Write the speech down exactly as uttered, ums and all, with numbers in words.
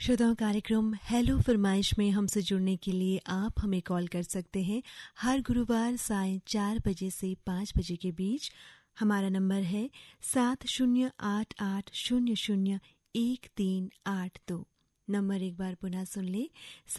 श्रोताओं, कार्यक्रम हेलो फरमाइश में हमसे जुड़ने के लिए आप हमें कॉल कर सकते हैं हर गुरुवार साय चार बजे से पाँच बजे के बीच। हमारा नंबर है सात शून्य आठ आठ शून्य शून्य एक तीन आठ दो। नंबर एक बार पुनः सुन ले।